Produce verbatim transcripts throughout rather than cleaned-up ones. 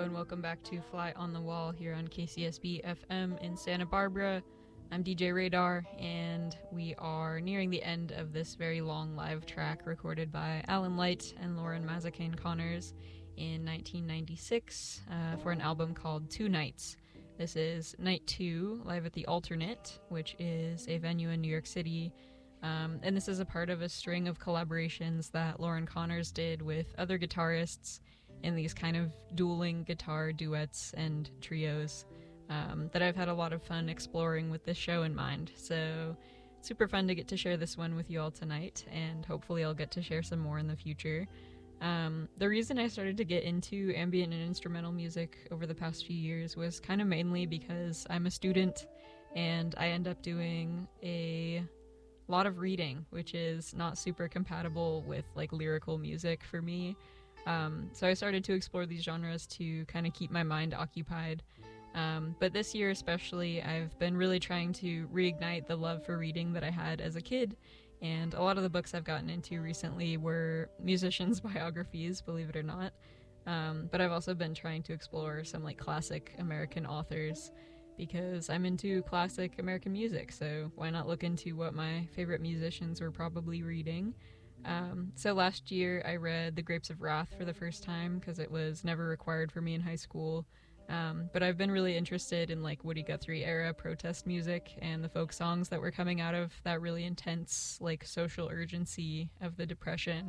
and welcome back to Fly on the Wall here on K C S B F M in Santa Barbara. I'm D J Radar, and we are nearing the end of this very long live track recorded by Alan Light and Lauren Mazzacane Connors in nineteen ninety-six uh, for an album called Two Nights. This is Night two, live at the Alternate, which is a venue in New York City. Um, and this is a part of a string of collaborations that Lauren Connors did with other guitarists in these kind of dueling guitar duets and trios um, that I've had a lot of fun exploring with this show in mind. So super fun to get to share this one with you all tonight, and hopefully I'll get to share some more in the future. Um, the reason I started to get into ambient and instrumental music over the past few years was kind of mainly because I'm a student and I end up doing a lot of reading, which is not super compatible with like lyrical music for me. Um, so I started to explore these genres to kind of keep my mind occupied. Um, but this year especially, I've been really trying to reignite the love for reading that I had as a kid. And a lot of the books I've gotten into recently were musicians' biographies, believe it or not. Um, but I've also been trying to explore some like classic American authors because I'm into classic American music. So why not look into what my favorite musicians were probably reading? Um, so last year I read The Grapes of Wrath for the first time because it was never required for me in high school. Um, but I've been really interested in like Woody Guthrie era protest music and the folk songs that were coming out of that really intense like social urgency of the Depression.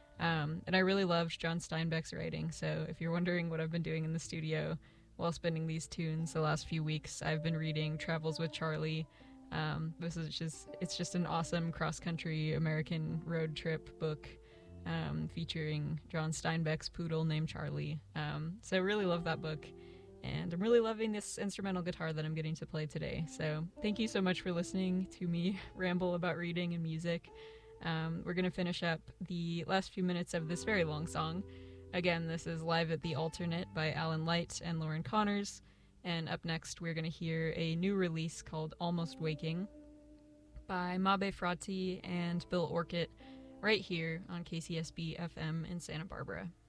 Um, and I really loved John Steinbeck's writing. So if you're wondering what I've been doing in the studio while spinning these tunes the last few weeks, I've been reading Travels with Charlie. Um, this is just, it's just an awesome cross-country American road trip book um, featuring John Steinbeck's poodle named Charlie. Um, so I really love that book, and I'm really loving this instrumental guitar that I'm getting to play today. So thank you so much for listening to me ramble about reading and music. Um, we're going to finish up the last few minutes of this very long song. Again, this is Live at the Alternate by Alan Light and Lauren Connors. And up next, we're going to hear a new release called Almost Waking by Mabe Frati and Bill Orchid right here on K C S B F M in Santa Barbara.